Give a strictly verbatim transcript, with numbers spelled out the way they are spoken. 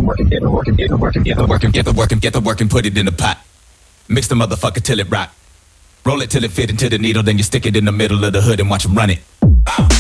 the work and get the work and get the work and get the work and get the work and get the work and put it in the pot. Mix the motherfucker till it rock. Roll it till it fit into the needle, then you stick it in the middle of the hood and watch 'em run it.